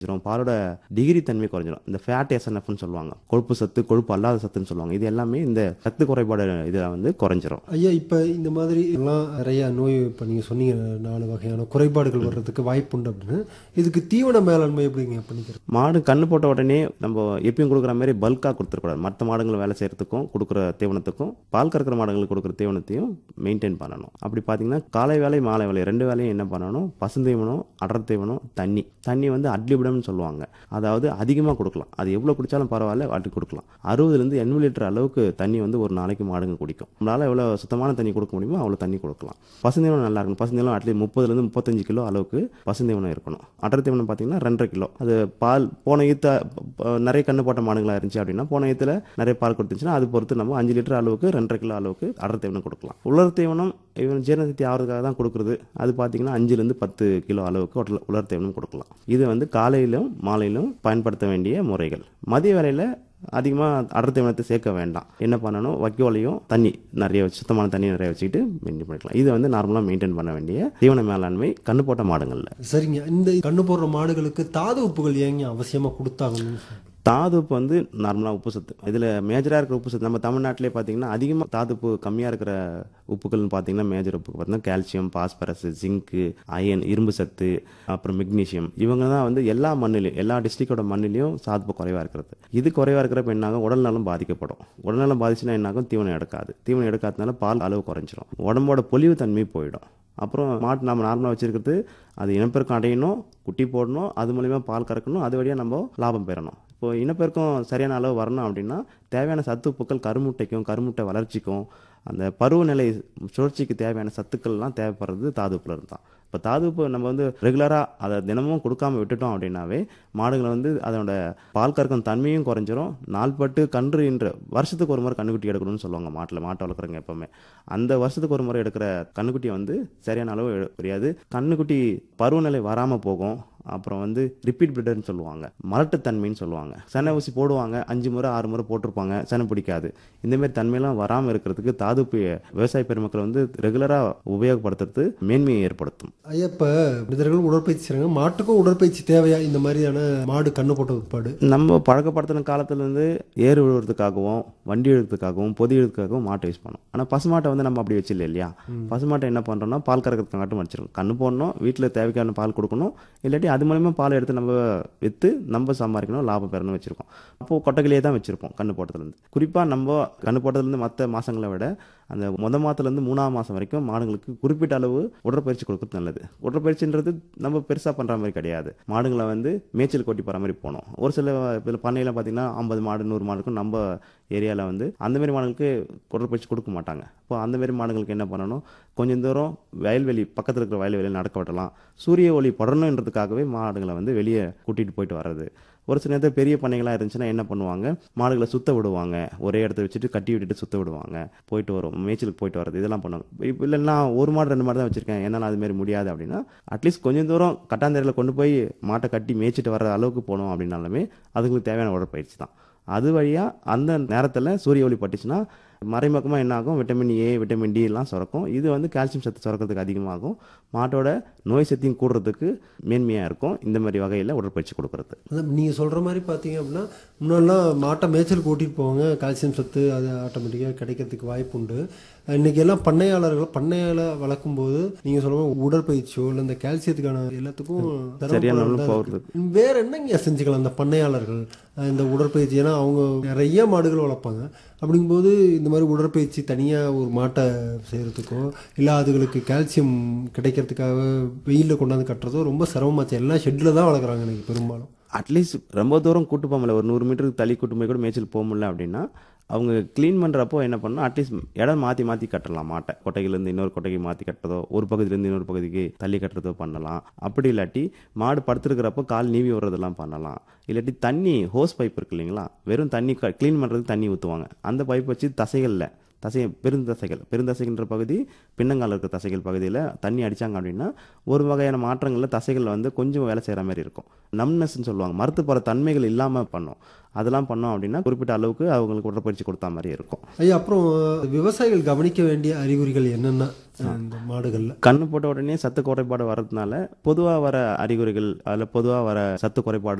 பாலோட டிகிரி தன்மை குறைஞ்சிரும். இந்த ஃபேட் எஸ்என்எஃப்னு சொல்லுவாங்க, கொழுப்பு சத்து கொழுப்பு அல்லாத சத்துன்னு சொல்லுவாங்க. இது எல்லாமே இந்த சத்து குறைபாடு இதில் வந்து குறைஞ்சிரும். ஐயா, இப்போ இந்த மாதிரி எல்லாம் நிறைய நோய் இப்போ நீங்கள் சொன்னீங்க 4 வகையான குறைபாடுகள் வர்றதுக்கு வாய்ப்புண்டு அப்படின்னு. இதுக்கு தீவன மேலாண்மை எப்படிங்க பண்ணிக்கிறது? மாடு கண்ணு போட்ட உடனே நம்ம எப்பயும் கொடுக்குற மாதிரி பல்காக கொடுத்துருக்கூடாது. மற்ற மாடுகள் வேலை செய்யறதுக்கும் கொடுக்குற தீவனத்துக்கும் பால் கறக்கிற மாடுகளுக்கு கொடுக்குற தீவனத்தையும் மெயின்டைன் பண்ணணும். அப்படி பார்த்தீங்கன்னா காலை வேலை மாலை வேலை 2 வேலையும் என்ன பண்ணணும், பசுந்தீவனம் அடர் தீவனம் தண்ணி வந்து அட்லிபிடம்னு சொல்லுவாங்க. அதாவது அதிகமாக கொடுக்கலாம். அது எவ்வளோ குடித்தாலும் பரவாயில்ல, வாட்டி கொடுக்கலாம். 60லேருந்து 80 லிட்டர் அளவுக்கு தண்ணி வந்து ஒரு நாளைக்கு மாடுங்க குடிக்கும். நம்மளால் எவ்வளோ சுத்தமான தண்ணி கொடுக்க முடியுமோ அவ்வளோ தண்ணி கொடுக்கலாம். பசுந்தீவனம் நல்லா இருக்கும். பசுந்தீவனம் அட்லீஸ்ட் 30லேருந்து 35 கிலோ அளவுக்கு பசுந்தீவனம் இருக்கணும். அடர் தீவனம் பார்த்தீங்கன்னா 2.5 கிலோ. அது பால் போன ஈத்த நிறைய கண்ணு போட்ட மாடுகளாக இருந்துச்சு அப்படின்னா போன ஈத்தில் நிறைய பால் கொடுத்துச்சுன்னா அது பொறுத்து நம்ம 5 லிட்டர் அளவுக்கு 2.5 கிலோ அளவுக்கு அடர் தீவனம் கொடுக்கலாம். உலர் தீவனம் இவன் ஜீரணசக்தி ஆகிறதுக்காக தான் கொடுக்குறது. அது பார்த்தீங்கன்னா 5லேருந்து 10 கிலோ அளவுக்கு உலர் தீவனம் கொடுக்கலாம். இது வந்து காலையிலும் மாலையிலும் பயன்படுத்த வேண்டிய முறைகள். மதிய வேளையில் அதிகமாக அடர் தீவனத்தை சேர்க்க வேண்டாம். என்ன பண்ணணும், வைக்கோலையும் தண்ணி நிறைய வச்சு சுத்தமான தண்ணி நிறைய வச்சுக்கிட்டு மெயின்டைன் பண்ணிக்கலாம். இது வந்து நார்மலாக மெயின்டைன் பண்ண வேண்டிய தீவன மேலாண்மை கண்ணு போட்ட மாடுகளில். சரிங்க. இந்த கண்ணு போடுற மாடுகளுக்கு தாது உப்புகள் ஏங்க அவசியமாக கொடுத்தாகணும்? தாது உப்பு வந்து நார்மலாக உப்பு சத்து இதில் மேஜராக இருக்கிற உப்பு சத்து நம்ம தமிழ்நாட்டிலே பார்த்தீங்கன்னா அதிகமாக தாது உப்பு கம்மியாக இருக்கிற உப்புகள்னு பார்த்தீங்கன்னா மேஜர் உப்பு பார்த்தீங்கன்னா கால்சியம், பாஸ்பரஸ், ஜிங்கு, அயன், இரும்பு சத்து, அப்புறம் மெக்னீஷியம். இவங்க தான் வந்து எல்லா மண்ணிலையும் எல்லா டிஸ்ட்ரிக்டோட மண்ணிலையும் தாதுப்பு குறைவாக இருக்கிறது. இது குறைவாக இருக்கிறப்ப என்னாகும், உடல்நலம் பாதிக்கப்படும். உடல்நலம் பாதிச்சுன்னா என்னாகும், தீவனம் எடுக்காது. தீவனம் எடுக்காதனால பால் அளவு குறைஞ்சிரும், உடம்போட பொலிவு தன்மை போயிடும். அப்புறம் மாட்டு நம்ம நார்மலாக வச்சுருக்கிறது அது இனப்பெருக்கம் அடையணும், குட்டி போடணும், அது மூலிமா பால் கறக்கணும், அது வழியாக நம்ம லாபம் பெறணும். இப்போ இனப்பெருக்கம் சரியான அளவு வரணும் அப்படின்னா தேவையான சத்துப்புக்கள் கருமுட்டைக்கும் கருமுட்டை வளர்ச்சிக்கும் அந்த பருவநிலை சுழற்சிக்கு தேவையான சத்துக்கள்லாம் தேவைப்படுறது தாதுப்புல இருந்தான். இப்போ தாதுப்பு நம்ம வந்து ரெகுலராக அதை தினமும் கொடுக்காம விட்டுட்டோம் அப்படின்னாவே மாடுகளை வந்து அதோட பால் கறக்கும் தன்மையும் குறைஞ்சிரும். நாள்பட்டு கன்று என்ற வருஷத்துக்கு ஒரு முறை கண்ணுக்குட்டி எடுக்கணும்னு சொல்லுவாங்க. மாட்டை வளர்க்குறவங்க எப்பவுமே அந்த வருஷத்துக்கு ஒரு முறை எடுக்கிற கண்ணுக்குட்டியை வந்து சரியான அளவு புரியாது. கண்ணுக்குட்டி பருவநிலை வராமல் போகும். அப்புறம் வந்து ரிப்பீட் பிரிடர்னு சொல்லுவாங்க, மலட்டுத்தன்மைன்னு சொல்லுவாங்க. செனை ஊசி போடுவாங்க, 5 முறை 6 முறை போட்டிருப்பாங்க, செனை பிடிக்காது. இந்தமாரி தன்மையெல்லாம் வராமல் இருக்கிறதுக்கு தாதுப்பு விவசாய பெருமக்கள் வந்து ரெகுலராக உபயோகப்படுத்துறது மேன்மையை ஏற்படுத்தும். ஐயா, இப்போ மனிதர்கள் உடற்பயிற்சி செய்கிறாங்க, மாட்டுக்கும் உடற்பயிற்சி தேவையா? இந்த மாதிரியான மாடு கண்ணு போட்ட உட்பாடு நம்ம பழக்கப்படுத்தின காலத்துலேருந்து ஏறு விழுறதுக்காகவும் வண்டி இழுக்கிறதுக்காகவும் பொதி இழுக்கிறதுக்காகவும் மாட்டை யூஸ் பண்ணோம். ஆனால் பசுமாட்டை வந்து நம்ம அப்படி வச்சில்லை இல்லையா. பசுமாட்டை என்ன பண்ணுறோம்னா பால் கறக்கிறதுக்கு மட்டும் வச்சிருக்கோம். கண்ணு போடணும், வீட்டில் தேவைக்கான பால் கொடுக்கணும், இல்லாட்டி அது மூலமா பால் எடுத்து நம்ம விற்று நம்ம சம்பாதிக்கணும், லாபம் பெறணும் வச்சிருக்கோம். அப்போது கொட்டகையிலே தான் வச்சிருப்போம் கண்ணு போட்டதுலேருந்து. குறிப்பாக நம்ம கண்ணு போட்டதுலேருந்து மற்ற மாதங்களை விட அந்த மாதத்துலேருந்து 3ஆம் மாதம் வரைக்கும் மாடுங்களுக்கு குறிப்பிட்ட அளவு உடற்பயிற்சி கொடுக்குறது நல்லது. உடற்பயிற்சின்றது நம்ம பெருசாக பண்ணுற மாதிரி கிடையாது. மாடுங்களை வந்து மேய்ச்சல் கொட்டி போகிற மாதிரி போகணும். ஒரு சில பண்ணையில் பார்த்தீங்கன்னா 50 மாடு 100 மாடுக்கும் நம்ம ஏரியாவில் வந்து அந்தமாரி மாடுகளுக்கு உடற்பயிற்சி கொடுக்க மாட்டாங்க. இப்போ அந்தமாரி மாடுகளுக்கு என்ன பண்ணணும், கொஞ்சம் தூரம் வயல்வெளி பக்கத்தில் இருக்கிற வயல்வெளியில் நடக்க விடலாம். சூரிய ஒளி படணுன்றதுக்காகவே மாடுகளை வந்து வெளியே கூட்டிகிட்டு போயிட்டு வர்றது. ஒரு சில நேரத்தில் பெரிய பண்ணைகளாக இருந்துச்சுன்னா என்ன பண்ணுவாங்க, மாடுகளை சுத்த விடுவாங்க, ஒரே இடத்த வச்சுட்டு கட்டி விட்டுட்டு சுத்த விடுவாங்க, போயிட்டு வரும் மேய்ச்சலுக்கு போயிட்டு வர்றது, இதெல்லாம் பண்ணுவாங்க. இப்போ இல்லைன்னா 1 மாடு 2 மாடு தான் வச்சுருக்கேன், என்னால் அதுமாரி முடியாது அப்படின்னா அட்லீஸ்ட் கொஞ்சம் தூரம் கட்டாந்தரையில் கொண்டு போய் மாட்டை கட்டி மேய்ச்சிட்டு வர அளவுக்கு போகணும் அப்படின்னாலுமே அதுங்களுக்கு தேவையான உடற்பயிற்சி தான். அது வழியாக அந்த நேரத்தில் சூரிய ஒளி பட்டுச்சுன்னா மறைமுகமாக என்ன ஆகும், விட்டமின் ஏ விட்டமின் டி எல்லாம் சுரக்கும். இது வந்து கால்சியம் சத்து சுரக்கிறதுக்கு அதிகமாகும், மாட்டோட நோய் சக்தியும் கூடுறதுக்கு மேன்மையாக இருக்கும். இந்த மாதிரி வகையில் உடற்பயிற்சி கொடுக்குறது. நீங்கள் சொல்கிற மாதிரி பார்த்தீங்க அப்படின்னா முன்னாடிலாம் மாட்டை மேய்ச்சல் கூட்டிகிட்டு போவாங்க, கால்சியம் சத்து அது ஆட்டோமேட்டிக்காக கிடைக்கிறதுக்கு வாய்ப்பு உண்டு. இன்றைக்கி எல்லாம் பண்ணையால் வளர்க்கும் போது நீங்கள் சொல்ல உடற்பயிற்சியோ இல்லை இந்த கால்சியத்துக்கான எல்லாத்துக்கும் வேறு என்னங்க செஞ்சுக்கலாம் இந்த பண்ணையாளர்கள் இந்த உடற்பயிற்சி? ஏன்னா அவங்க நிறைய மாடுகள் வளர்ப்பாங்க. அப்படிங்கும்போது இந்த மாதிரி உடற்பயிற்சி தனியாக ஒரு மாட்டை செய்கிறதுக்கோ இல்லை அதுகளுக்கு கால்சியம் கிடைக்கிறதுக்காக வெயிலில் கொண்டாந்து கட்டுறதோ ரொம்ப சிரமமாச்சு. எல்லாம் ஷெட்டில் தான் வளர்க்குறாங்க எனக்கு பெரும்பாலும். அட்லீஸ்ட் ரொம்ப தூரம் கூட்டு போக முடியல, ஒரு 100 மீட்டருக்கு தள்ளி கூட்டு போய் கூட மேய்ச்சல் போக முடியல அப்படின்னா அவங்க க்ளீன் பண்ணுறப்போ என்ன பண்ணணும், அட்லீஸ்ட் இடம் மாற்றி கட்டலாம். மாட்டை கொட்டையிலேருந்து இன்னொரு கொட்டைக்கு மாற்றி கட்டுறதோ ஒரு பகுதியிலேருந்து இன்னொரு பகுதிக்கு தள்ளி கட்டுறதோ பண்ணலாம். அப்படி இல்லாட்டி மாடு படுத்துருக்கிறப்போ கால் நீவி விடுறதெல்லாம் பண்ணலாம். இல்லாட்டி தண்ணி ஹோஸ் பைப் இருக்கு இல்லைங்களா, வெறும் தண்ணி க்ளீன் பண்ணுறதுக்கு தண்ணி ஊற்றுவாங்க, அந்த பைப் வச்சு தசைகளில் தசை பெருந்தசைகள்ன்ற பகுதி பின்னங்கால இருக்க தசைகள் பகுதியில் தண்ணி அடித்தாங்க அப்படின்னா ஒரு வகையான மாற்றங்களில் தசைகள் வந்து கொஞ்சம் வேலை செய்கிற மாதிரி இருக்கும். நம்னஸ்ன்னு சொல்லுவாங்க, மறுத்து போகிற தன்மைகள் இல்லாமல் பண்ணோம். அதெல்லாம் பண்ணோம் அப்படின்னா குறிப்பிட்ட அளவுக்கு அவங்களுக்கு உடற்பயிற்சி கொடுத்தா மாதிரி இருக்கும். ஐயா, அப்புறம் விவசாயிகள் கவனிக்க வேண்டிய அறிகுறிகள் என்னென்ன இந்த மாடுகளில்? கண்ணு போட்ட உடனே சத்து குறைபாடு வர்றதுனால பொதுவாக வர அறிகுறிகள், அதில் பொதுவாக வர சத்து குறைபாடு